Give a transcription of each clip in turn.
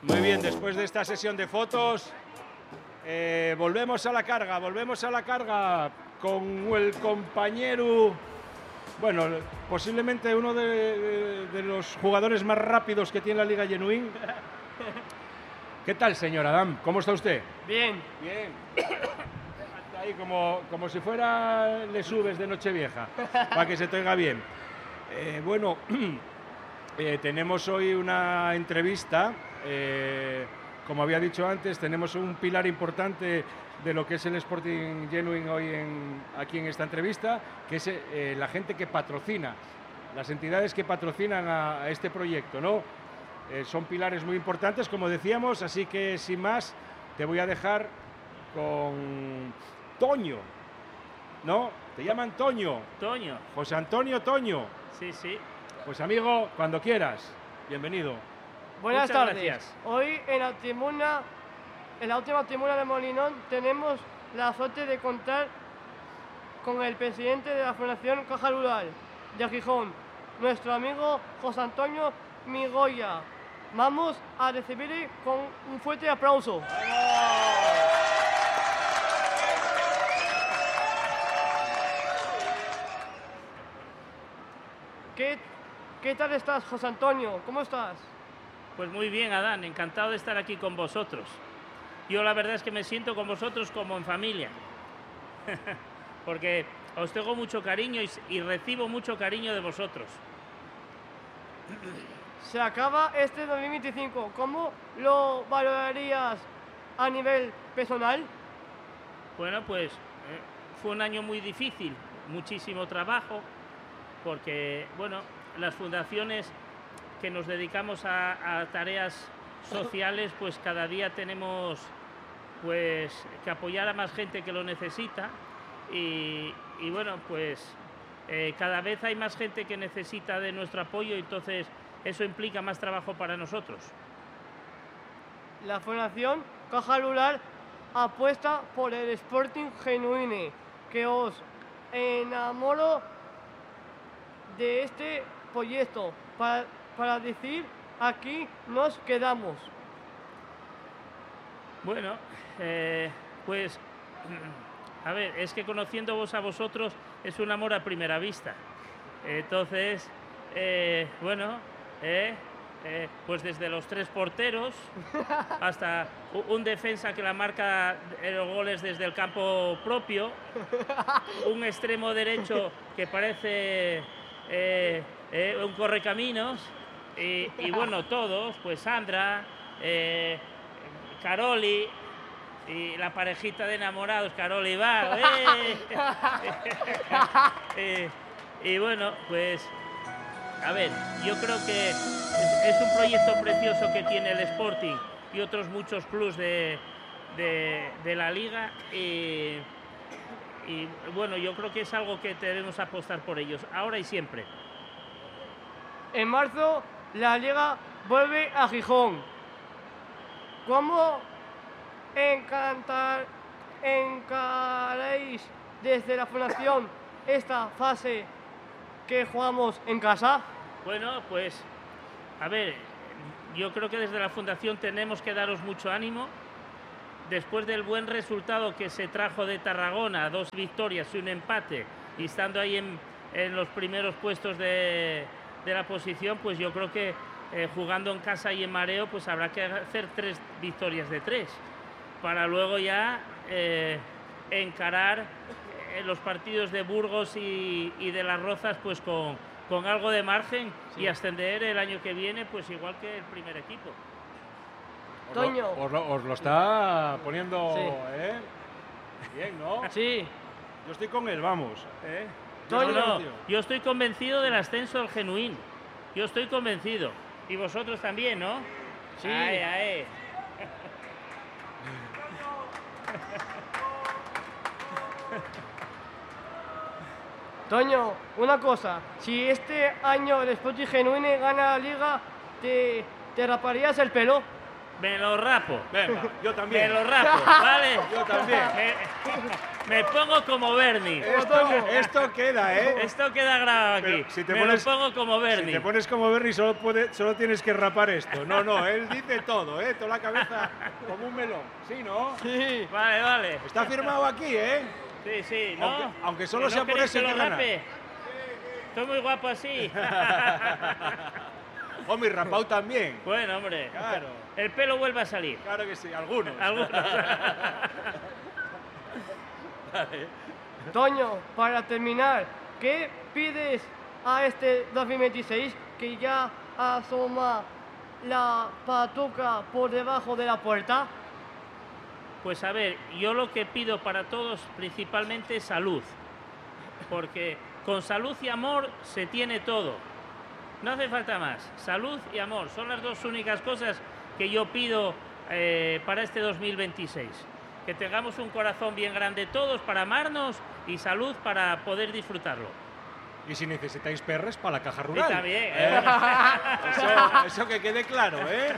Muy bien, después de esta sesión de fotos, volvemos a la carga con el compañero, bueno, posiblemente uno de los jugadores más rápidos que tiene la Liga Genuín. ¿Qué tal, señor Adam? ¿Cómo está usted? Bien. Bien. Ahí como si fuera le subes de Nochevieja, para que se te oiga bien. Bueno, tenemos hoy una entrevista. Como había dicho antes, tenemos un pilar importante de lo que es el Sporting Genuine hoy aquí en esta entrevista, que es la gente que patrocina, las entidades que patrocinan a este proyecto, ¿no? Son pilares muy importantes, como decíamos, así que sin más, te voy a dejar con Toño, ¿no? Te llaman Toño. Toño. José Antonio Toño. Sí, sí. Pues amigo, cuando quieras, bienvenido. Buenas Muchas tardes. gracias. Hoy en la última tribuna de Molinón, tenemos la suerte de contar con el presidente de la Fundación Caja Rural de Gijón, nuestro amigo José Antonio Migoya. Vamos a recibirle con un fuerte aplauso. ¿Qué tal estás, José Antonio? ¿Cómo estás? Pues muy bien, Adán, encantado de estar aquí con vosotros. Yo la verdad es que me siento con vosotros como en familia, porque os tengo mucho cariño y recibo mucho cariño de vosotros. Se acaba este 2025. ¿Cómo lo valorarías a nivel personal? Bueno, pues fue un año muy difícil, muchísimo trabajo, porque, bueno, las fundaciones que nos dedicamos a tareas sociales, pues cada día tenemos pues que apoyar a más gente que lo necesita y bueno, pues cada vez hay más gente que necesita de nuestro apoyo, entonces eso implica más trabajo para nosotros. La Fundación Caja Rural apuesta por el Sporting Genuine, que os enamoro de este proyecto para decir aquí nos quedamos. Bueno, pues a ver, es que conociéndoos a vosotros es un amor a primera vista. Entonces, bueno, pues desde los 3 porteros hasta un defensa que la marca los goles desde el campo propio, un extremo derecho que parece un correcaminos y bueno, todos, pues Sandra, Caroli y la parejita de enamorados, Caroli y Bar. Y bueno, pues a ver, yo creo que es un proyecto precioso que tiene el Sporting y otros muchos clubs de la Liga y bueno, yo creo que es algo que debemos apostar por ellos, ahora y siempre. En marzo la Liga vuelve a Gijón. ¿Cómo encaráis desde la Fundación esta fase que jugamos en casa? Bueno, pues a ver, yo creo que desde la Fundación tenemos que daros mucho ánimo. Después del buen resultado que se trajo de Tarragona, 2 victorias y un empate, y estando ahí en los primeros puestos de la posición, pues yo creo que jugando en casa y en mareo, pues habrá que hacer 3 victorias de 3, para luego ya encarar los partidos de Burgos y de Las Rozas pues con algo de margen, sí, y ascender el año que viene pues igual que el primer equipo. Toño. Os lo está poniendo, sí. Bien, ¿no? Sí. Yo estoy con él, vamos. Toño. No, yo estoy convencido del ascenso del Genuín. Yo estoy convencido. Y vosotros también, ¿no? Sí. Ahí, ahí. Toño, una cosa, si este año el Sporting Genuine gana la Liga, ¿te raparías el pelo? Me lo rapo. Venga, yo también. Me lo rapo, ¿vale? Yo también. Me pongo como Bernie. Esto queda, ¿eh? Esto queda grabado aquí. Pero si te me pones- lo pongo como Bernie. Si te pones como Bernie, solo tienes que rapar esto. No, él dice todo, ¿eh? Toda la cabeza como un melón. ¿Sí, no? Sí. Vale, vale. Está firmado aquí, ¿eh? Sí, sí, ¿no? Aunque solo ¿Que sea no por queréis eso que que lo gana. rape? Estoy muy guapo así. Hombre, rapado también. Bueno, hombre. Claro. El pelo vuelve a salir. Claro que sí, algunos. Algunos. Toño, para terminar, ¿qué pides a este 2026 que ya asoma la patuca por debajo de la puerta? Pues a ver, yo lo que pido para todos principalmente es salud. Porque con salud y amor se tiene todo. No hace falta más. Salud y amor son las dos únicas cosas que yo pido para este 2026. Que tengamos un corazón bien grande todos para amarnos y salud para poder disfrutarlo. Y si necesitáis perres, para la caja Y rural. también, Eso que quede claro, ¿eh?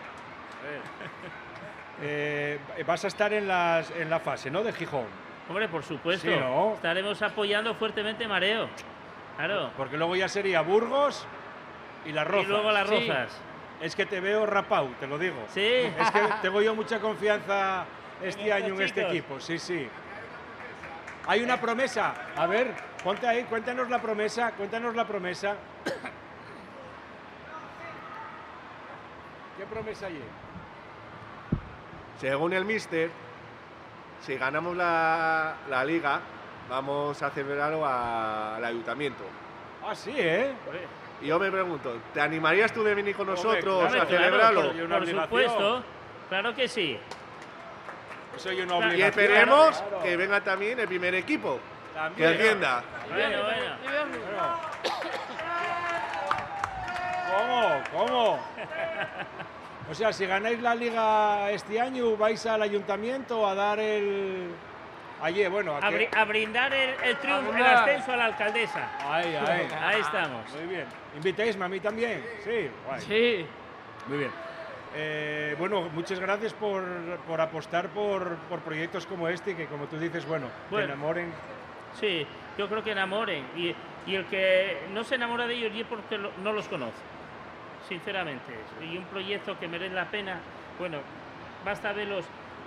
Vas a estar en la fase, ¿no? De Gijón. hombre, por supuesto. Sí, ¿no? Estaremos apoyando fuertemente Mareo. Claro. Porque luego ya sería Burgos y Las Rozas. Y luego las Sí. Rozas. Es que te veo rapado, te lo digo. Sí. Es que tengo yo mucha confianza este estos año en este chicos. equipo, sí. Hay una promesa. A ver, ponte ahí, cuéntanos la promesa. ¿Qué promesa hay? Según el míster, si ganamos la liga, vamos a celebrarlo al ayuntamiento. Ah, sí, ¿eh? Y yo me pregunto, ¿te animarías tú de venir con Hombre, nosotros claro, a Claro, celebrarlo? Hay una por obligación. supuesto. Claro que sí. Eso hay una Claro. Y obligación. esperemos Claro. que venga también el primer equipo, que También. ascienda. Bueno. Y Bernie. ¿Cómo? O sea, si ganáis la liga este año, vais al ayuntamiento a dar el... Allí, bueno, aquí... A brindar el triunfo, el brindar. ascenso a la alcaldesa. Ahí. Ahí estamos. Muy bien. ¿Invitáisme a mí también? Sí, guay. Sí. Muy bien. Bueno, muchas gracias por apostar por proyectos como este, que como tú dices, bueno, que Bueno. enamoren. Sí, yo creo que enamoren. Y el que no se enamora de ellos es porque no los conoce. Sinceramente. Y un proyecto que merece la pena, bueno, basta verlos.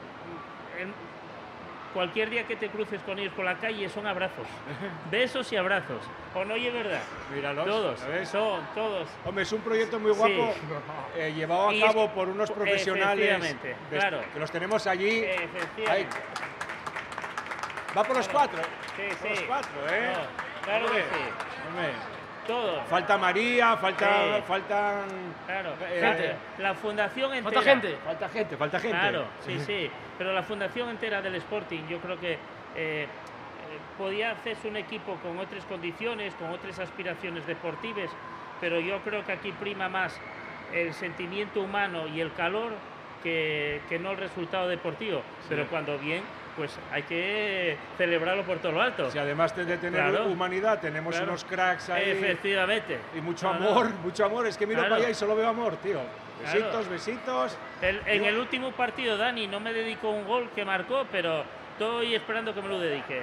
Cualquier día que te cruces con ellos por la calle son abrazos. Besos y abrazos. ¿O no es verdad? Míralos. Todos. ¿sabes? Son todos. Hombre, es un proyecto muy guapo, llevado a Y es cabo que- por unos profesionales efectivamente, claro. que los tenemos allí. Efectivamente. Ahí. Va por los cuatro. Sí, Por los sí. cuatro, ¿eh? No, claro que Hombre, sí. hombre. Todos. Falta María, faltan... Claro. gente. La fundación entera. ¿Cuánta gente? Falta gente. Claro, sí. Pero la fundación entera del Sporting, yo creo que podía hacerse un equipo con otras condiciones, con otras aspiraciones deportivas, pero yo creo que aquí prima más el sentimiento humano y el calor que no el resultado deportivo. Pero cuando bien, pues hay que celebrarlo por todo lo alto. Si además de tener Claro. humanidad, tenemos Claro. unos cracks ahí. Efectivamente. Y mucho No, no. amor, mucho amor. Es que miro Claro. para allá y solo veo amor, tío. Besitos, Claro. besitos. En el último partido, Dani no me dedicó un gol que marcó, pero estoy esperando que me lo dedique.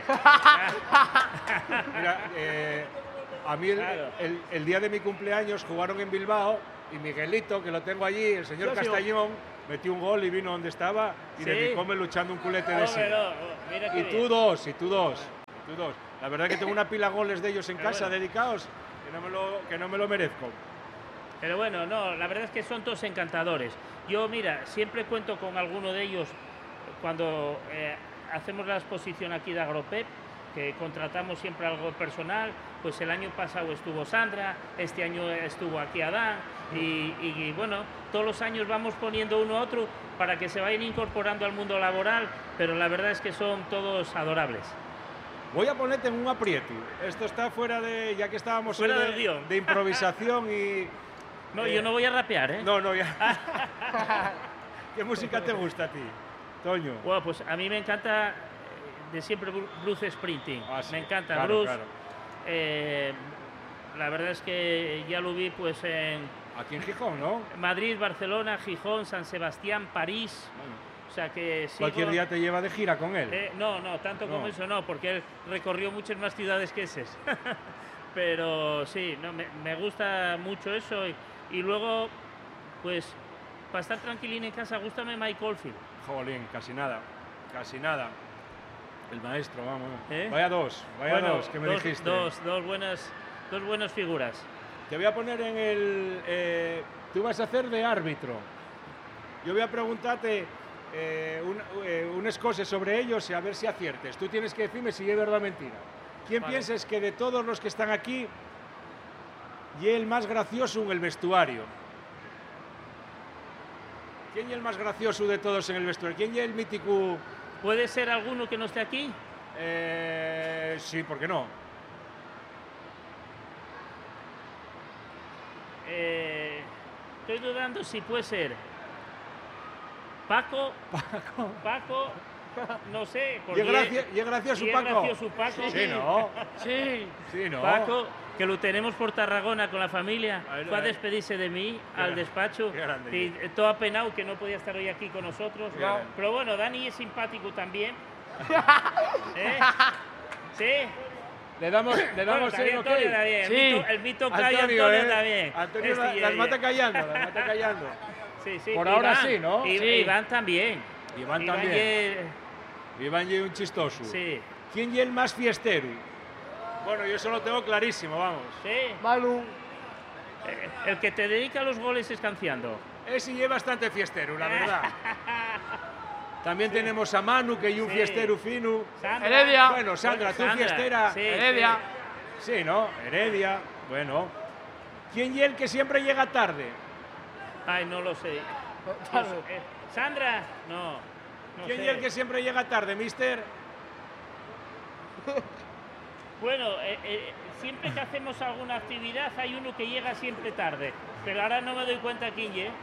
Mira, a mí Claro. el día de mi cumpleaños jugaron en Bilbao y Miguelito, que lo tengo allí, el señor Castañón, metió un gol y vino donde estaba y Sí. dedicóme luchando un culete de sí. Mira qué Y bien. tú dos. La verdad que tengo una pila de goles de ellos en Pero casa bueno. dedicados que no me lo merezco. Pero bueno, no, la verdad es que son todos encantadores. Yo, mira, siempre cuento con alguno de ellos cuando hacemos la exposición aquí de Agropep, que contratamos siempre algo personal. Pues el año pasado estuvo Sandra, este año estuvo aquí Adán y bueno, todos los años vamos poniendo uno a otro para que se vayan incorporando al mundo laboral, pero la verdad es que son todos adorables. Voy a ponerte en un aprieto. Esto está fuera de, ya que estábamos Fuera hoy del guión. de improvisación y... No, yo no voy a rapear, ¿eh? No, ya. ¿Qué música te gusta a ti, Toño? Bueno, pues a mí me encanta de siempre Bruce Springsteen. Ah, sí, Me encanta claro, Bruce. claro. La verdad es que ya lo vi pues en Aquí en Gijón, ¿no? Madrid, Barcelona, Gijón, San Sebastián, París. Bueno, O sea que sigo- cualquier día te lleva de gira con él. No, tanto como No. eso no, porque él recorrió muchas más ciudades que esas. Pero sí, no, me gusta mucho eso. Y luego, pues, para estar tranquilín en casa, gústame Mike Oldfield. Jolín, casi nada. Casi nada. El maestro, vamos. ¿Eh? Vaya dos, Bueno, que me dos, dijiste. dos buenas figuras. Te voy a poner en el... tú vas a hacer de árbitro. Yo voy a preguntarte unas cosas sobre ellos y a ver si aciertes. Tú tienes que decirme si es verdad o mentira. ¿Quién Vale. piensas que de todos los que están aquí y el más gracioso en el vestuario? ¿Quién es el más gracioso de todos en el vestuario? ¿Quién es el mítico? ¿Puede ser alguno que no esté aquí? Sí, ¿por qué no? Estoy dudando si puede ser Paco, no sé. ¿Y es gracioso y es Paco? gracioso Paco. Sí, ¿no? Sí. Sí, ¿no? Paco, que lo tenemos por Tarragona con la familia, Ahí lo fue a hay. despedirse de mí Qué al grande, despacho qué grande. y todo apenado que no podía estar hoy aquí con nosotros. Qué grande. Pero bueno, Dani es simpático también. ¿Eh? Sí. Le damos Bueno, el también ok. Antonio también. Sí. El mito Cayo Antonio también. Antonio Este, las mata callando, las mata callando. Sí, sí. Por ahora Iván, sí, ¿no? Sí. Iván también. Iván también. Iván es un chistoso. Sí. ¿Quién es el más fiestero? Bueno, yo eso lo tengo clarísimo, vamos. Sí. Manu. El que te dedica los goles es Canciando. Ese es bastante fiestero, la verdad. También tenemos a Manu, que es un Sí. fiestero fino. Sandra. Heredia. Bueno, Sandra, tú Sandra, fiestera. sí, Heredia. Sí, ¿no? Heredia. Bueno. ¿Quién es el que siempre llega tarde? Ay, no lo sé. Tarde. Sandra, no. ¿Quién sé. es el que siempre llega tarde, mister? Bueno, siempre que hacemos alguna actividad hay uno que llega siempre tarde. Pero ahora no me doy cuenta quién es.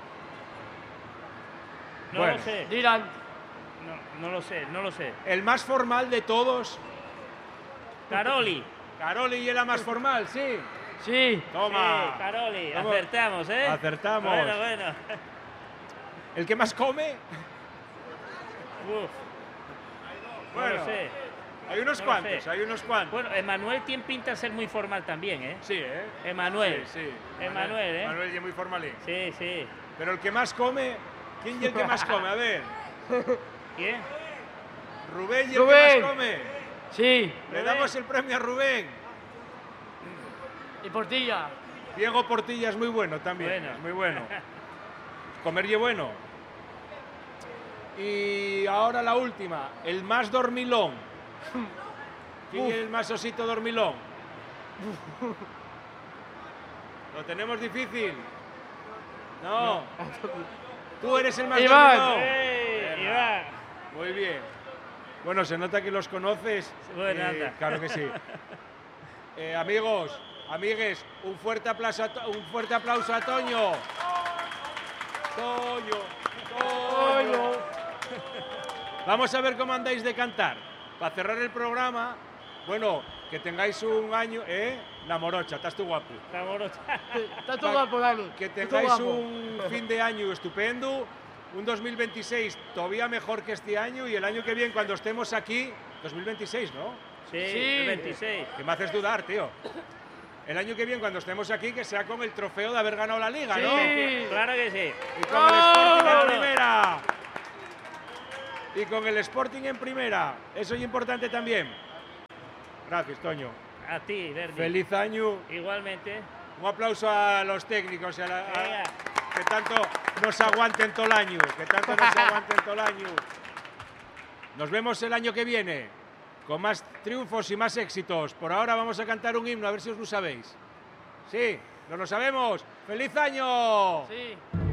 No Bueno. lo sé. Dylan. No lo sé, no lo sé. El más formal de todos. Caroli. Caroli es la más formal, sí. Sí. Toma. Sí, Caroli. Vamos. Acertamos, ¿eh? Acertamos. Bueno. ¿El que más come? Uf, no Bueno, lo sé. hay unos No lo cuantos, sé. hay unos cuantos. Bueno, Emanuel tiene pinta de ser muy formal también, ¿eh? Sí, ¿eh? Emanuel. Sí. Emanuel, ¿eh? Manuel es muy formalín. Sí, sí. Pero el que más come, ¿quién es el que más come? A ver, ¿Quién? Rubén y el Rubén. que más come. Sí. Le damos el premio a Rubén. Y Portilla. Diego Portilla es muy bueno también, Bueno. es muy bueno. Comer y bueno. Y ahora la última, el más dormilón. ¿Quién es el más osito dormilón? Lo tenemos difícil. No. Tú eres el más Iván. dormilón. Iván. Muy bien. Bueno, se nota que los conoces. Bueno, anda. Claro que sí. Amigos, amigues, un fuerte aplauso a Toño. Toño. Vamos a ver cómo andáis de cantar. Para cerrar el programa, bueno, que tengáis un año, La morocha, estás tú guapo. Está morocha. Está todo guapo, Dani. Que Está tengáis guapo. un fin de año estupendo, un 2026 todavía mejor que este año y el año que viene cuando estemos aquí, 2026, ¿no? Sí, Sí. el 26. Que me haces dudar, tío. El año que viene cuando estemos aquí que sea con el trofeo de haber ganado la liga, ¿no? Sí. Claro que sí. Y con el Sporting en ¡Vamos! primera. Y con el Sporting en primera. Eso es importante también. Gracias, Toño. A ti, Verdi. Feliz año. Igualmente. Un aplauso a los técnicos y Venga. que tanto nos aguanten todo el año. Que tanto nos aguanten todo el año. Nos vemos el año que viene con más triunfos y más éxitos. Por ahora vamos a cantar un himno, a ver si os lo sabéis. Sí, ¿nos lo sabemos? ¡Feliz año! Sí.